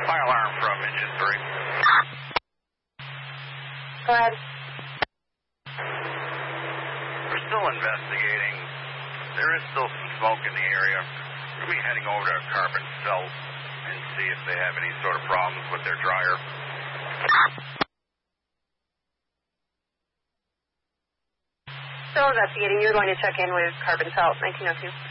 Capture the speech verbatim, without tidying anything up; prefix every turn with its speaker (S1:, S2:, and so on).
S1: Fire alarm from engine three.
S2: Go ahead.
S1: We're still investigating. There is still some smoke in the area. We'll be heading over to Carbon Felt and see if they have any sort of problems with their dryer.
S2: Still investigating. You're going to check in with Carbon Felt, nineteen oh two.